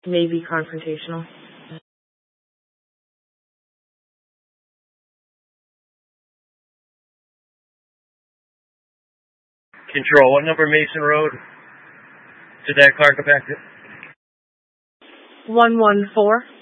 Maybe confrontational. Control, what number Mason Road? Did that car go back to? 114.